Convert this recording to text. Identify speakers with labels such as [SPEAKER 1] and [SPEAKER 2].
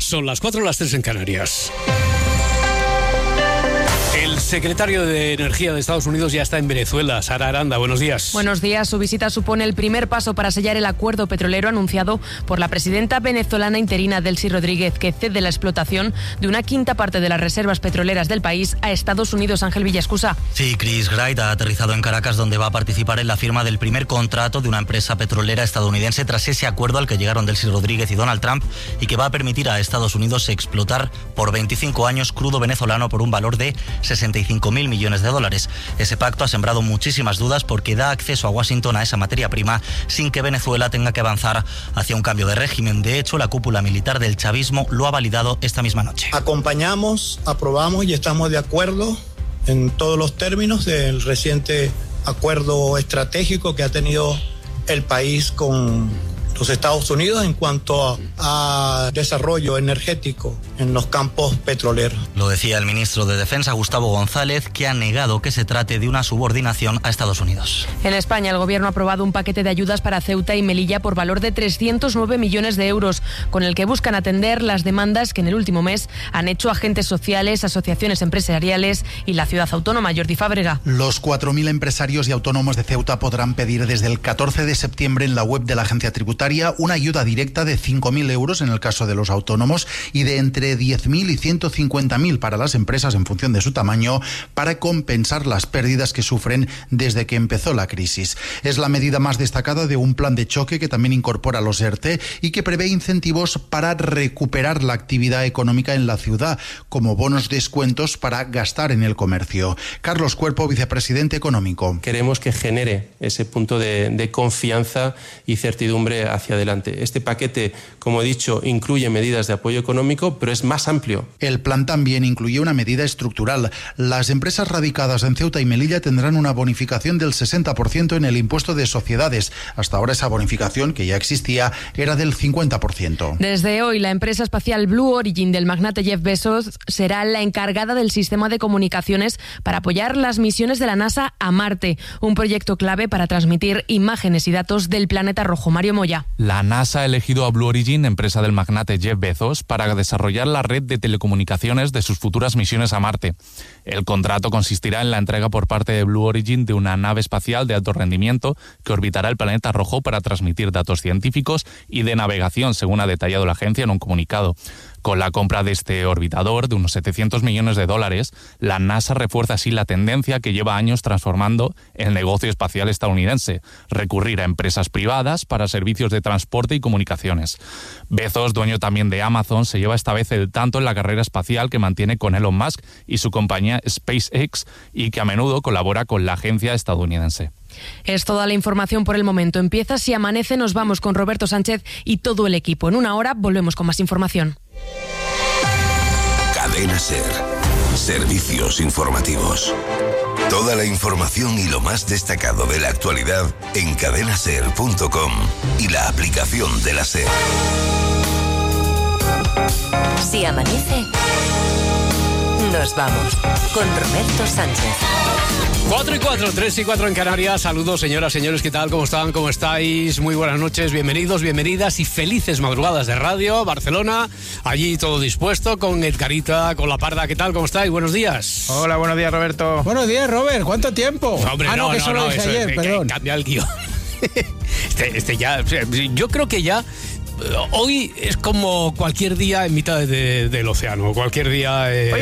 [SPEAKER 1] Son las 4, las 3 en Canarias. El secretario de Energía de Estados Unidos ya está en Venezuela. Sara Aranda, buenos días.
[SPEAKER 2] Buenos días. Su visita supone el primer paso para sellar el acuerdo petrolero anunciado por la presidenta venezolana interina Delcy Rodríguez, que cede la explotación de una quinta parte de las reservas petroleras del país a Estados Unidos. Ángel Villascusa.
[SPEAKER 3] Sí, Chris Wright ha aterrizado en Caracas, donde va a participar en la firma del primer contrato de una empresa petrolera estadounidense tras ese acuerdo al que llegaron Delcy Rodríguez y Donald Trump y que va a permitir a Estados Unidos explotar por 25 años crudo venezolano por un valor de 65.000 millones de dólares. Ese pacto ha sembrado muchísimas dudas porque da acceso a Washington a esa materia prima sin que Venezuela tenga que avanzar hacia un cambio de régimen. De hecho, la cúpula militar del chavismo lo ha validado esta misma noche.
[SPEAKER 4] Acompañamos, aprobamos y estamos de acuerdo en todos los términos del reciente acuerdo estratégico que ha tenido el país con los Estados Unidos en cuanto a desarrollo energético en los campos petroleros.
[SPEAKER 3] Lo decía el ministro de Defensa, Gustavo González, que ha negado que se trate de una subordinación a Estados Unidos.
[SPEAKER 2] En España, el Gobierno ha aprobado un paquete de ayudas para Ceuta y Melilla por valor de 309 millones de euros, con el que buscan atender las demandas que en el último mes han hecho agentes sociales, asociaciones empresariales y la ciudad autónoma. Jordi Fábrega.
[SPEAKER 5] Los 4.000 empresarios y autónomos de Ceuta podrán pedir desde el 14 de septiembre en la web de la agencia tributaria una ayuda directa de 5.000 euros en el caso de los autónomos y de entre 10.000 y 150.000 para las empresas en función de su tamaño para compensar las pérdidas que sufren desde que empezó la crisis. Es la medida más destacada de un plan de choque que también incorpora los ERTE y que prevé incentivos para recuperar la actividad económica en la ciudad, como bonos descuentos para gastar en el comercio. Carlos Cuerpo, vicepresidente económico.
[SPEAKER 6] Queremos que genere ese punto de confianza y certidumbre hacia adelante. Este paquete, como he dicho, incluye medidas de apoyo económico, pero es más amplio.
[SPEAKER 5] El plan también incluye una medida estructural. Las empresas radicadas en Ceuta y Melilla tendrán una bonificación del 60% en el impuesto de sociedades. Hasta ahora esa bonificación, que ya existía, era del 50%.
[SPEAKER 2] Desde hoy, la empresa espacial Blue Origin del magnate Jeff Bezos será la encargada del sistema de comunicaciones para apoyar las misiones de la NASA a Marte, un proyecto clave para transmitir imágenes y datos del planeta rojo. Mario Moya.
[SPEAKER 7] La NASA ha elegido a Blue Origin, empresa del magnate Jeff Bezos, para desarrollar la red de telecomunicaciones de sus futuras misiones a Marte. El contrato consistirá en la entrega por parte de Blue Origin de una nave espacial de alto rendimiento que orbitará el planeta rojo para transmitir datos científicos y de navegación, según ha detallado la agencia en un comunicado. Con la compra de este orbitador de unos 700 millones de dólares, la NASA refuerza así la tendencia que lleva años transformando el negocio espacial estadounidense, recurrir a empresas privadas para servicios de transporte y comunicaciones. Bezos, dueño también de Amazon, se lleva esta vez el tanto en la carrera espacial que mantiene con Elon Musk y su compañía SpaceX y que a menudo colabora con la agencia estadounidense.
[SPEAKER 2] Es toda la información por el momento. Empieza Si Amanece, nos vamos con Roberto Sánchez y todo el equipo. En una hora volvemos con más información.
[SPEAKER 8] Cadena SER. Servicios informativos. Toda la información y lo más destacado de la actualidad en cadenaser.com y la aplicación de la SER.
[SPEAKER 9] Si amanece, nos vamos con Roberto Sánchez.
[SPEAKER 1] 4 y 4, 3 y 4 en Canarias. Saludos, señoras, señores, ¿qué tal? ¿Cómo están? ¿Cómo estáis? Muy buenas noches, bienvenidos, bienvenidas y felices madrugadas de radio. Barcelona, allí todo dispuesto con Edgarita, con La Parda. ¿Qué tal? ¿Cómo estáis? Buenos días.
[SPEAKER 10] Hola, buenos días, Roberto.
[SPEAKER 11] Buenos días, Robert. ¿Cuánto tiempo?
[SPEAKER 1] No, hombre, no,
[SPEAKER 11] que solo
[SPEAKER 1] no,
[SPEAKER 11] dije
[SPEAKER 1] eso
[SPEAKER 11] ayer, perdón.
[SPEAKER 1] Cambia el guión. Ya, yo creo que ya hoy es como cualquier día en mitad del océano, cualquier día...